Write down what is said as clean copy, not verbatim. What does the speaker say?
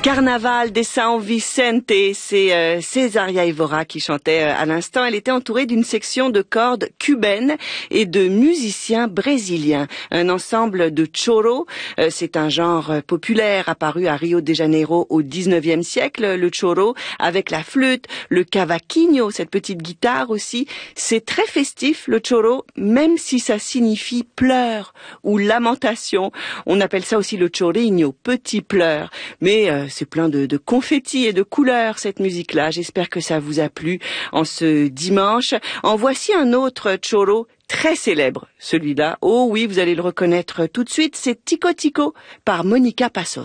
Carnaval de San Vicente, c'est Césaria Évora qui chantait à l'instant. Elle était entourée d'une section de cordes cubaines et de musiciens brésiliens. Un ensemble de choro, c'est un genre populaire apparu à Rio de Janeiro au 19e siècle, le choro, avec la flûte, le cavaquinho, cette petite guitare aussi. C'est très festif, le choro, même si ça signifie pleurs ou lamentation. On appelle ça aussi le chorinho, petit pleur. Mais c'est plein de confettis et de couleurs, cette musique-là. J'espère que ça vous a plu en ce dimanche. En voici un autre choro très célèbre, celui-là. Oh oui, vous allez le reconnaître tout de suite. C'est Tico Tico par Monica Passos.